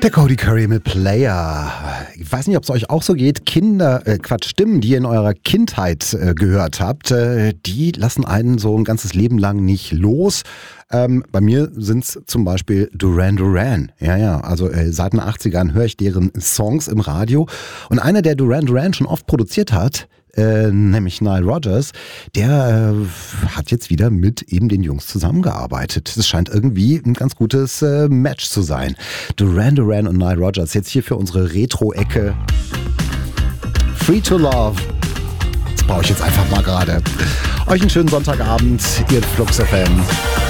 Der Cody Curry mit Player. Ich weiß nicht, ob es euch auch so geht. Stimmen, die ihr in eurer Kindheit gehört habt, die lassen einen so ein ganzes Leben lang nicht los. Bei mir sind es zum Beispiel Duran Duran. Ja, also seit den 80ern höre ich deren Songs im Radio. Und einer, der Duran Duran schon oft produziert hat, nämlich Nile Rodgers, der hat jetzt wieder mit eben den Jungs zusammengearbeitet. Das scheint irgendwie ein ganz gutes Match zu sein. Duran Duran und Nile Rodgers jetzt hier für unsere Retro-Ecke. Free to Love. Das brauche ich jetzt einfach mal gerade. Euch einen schönen Sonntagabend, ihr Flux FM.